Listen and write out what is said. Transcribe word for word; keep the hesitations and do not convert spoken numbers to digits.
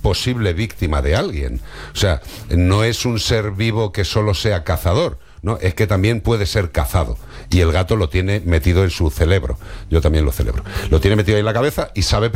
posible víctima de alguien. O sea, no es un ser vivo que solo sea cazador, ¿no? Es que también puede ser cazado. Y el gato lo tiene metido en su cerebro. Yo también lo celebro. Lo tiene metido ahí en la cabeza y sabe